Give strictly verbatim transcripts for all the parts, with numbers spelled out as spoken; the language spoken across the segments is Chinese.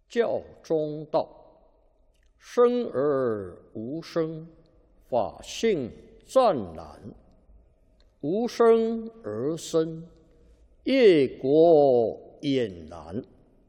教中道，生而无生，法性湛然；无生而生，业果俨然。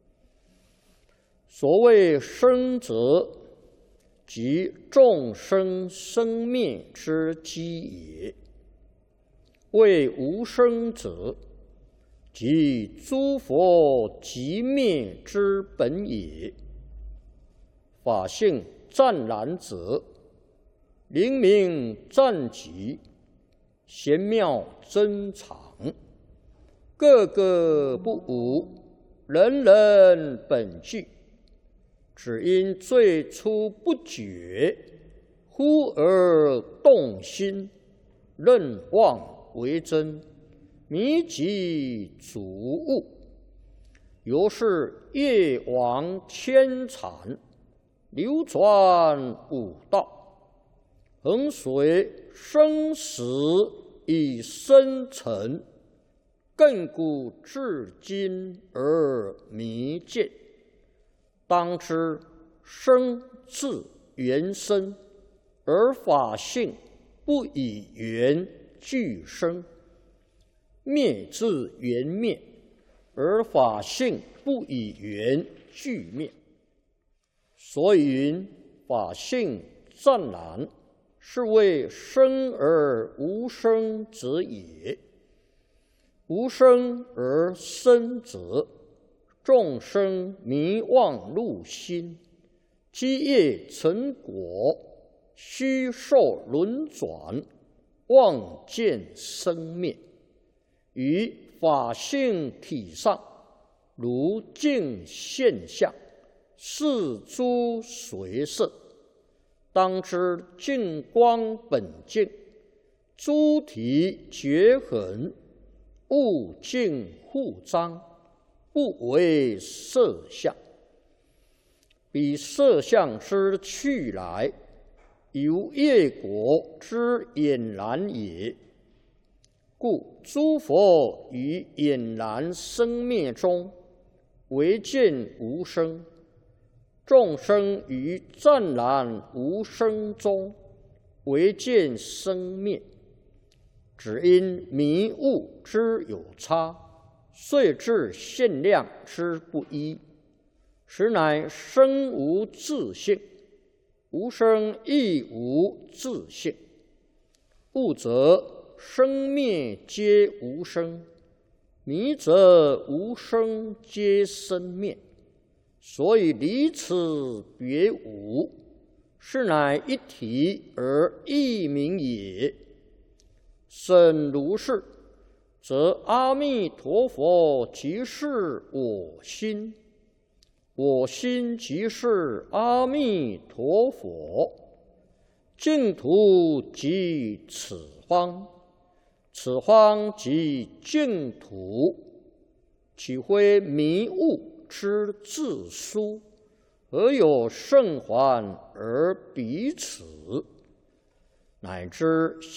所谓生者，即众生生灭之基也；谓无生者，即诸佛寂灭之本也。法性湛然者，灵明湛极，玄妙珍藏，个个不无，人人本具。只因最初不觉，忽而动心，认妄为真，迷己主悟，由是业往牵缠，流转五道，恒随生死以生沉，亘古至今而弥见。当知生自缘生，而法性不以缘俱生；灭自缘灭，而法性不以缘俱灭。所以云法性湛然，是谓生而无生者也。无生而生者，众生迷妄入心，积业成果，虚受轮转，妄见生灭。于法性体上，如镜现象，是诸随色。当知净光本净，诸体绝痕，物净互彰，不为色相。彼色相之去来，由业果之俨然也。故诸佛于俨然生灭中，唯见无生；众生于湛然无生中，唯见生灭。只因迷悟之有差，遂致限量之不一，实乃生无自性，无生亦无自性。悟则生灭皆无生，迷则无生皆生灭。所以离此别无，是乃一体而异名也。审如是，则阿弥陀佛即是我心，我心即是阿弥陀佛，净土即此方，此方即净土，岂非迷悟之自殊？何有圣还而彼此？乃知